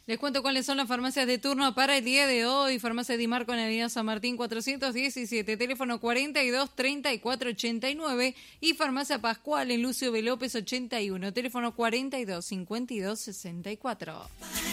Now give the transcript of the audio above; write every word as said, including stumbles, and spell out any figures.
Les cuento cuáles son las farmacias de turno para el día de hoy. Farmacia Di Marco en la avenida San Martín cuatrocientos diecisiete, teléfono cuarenta y dos treinta y cuatro ochenta y nueve. Y Farmacia Pascual en Lucio B. López ochenta y uno, teléfono cuarenta y dos cincuenta y dos sesenta y cuatro.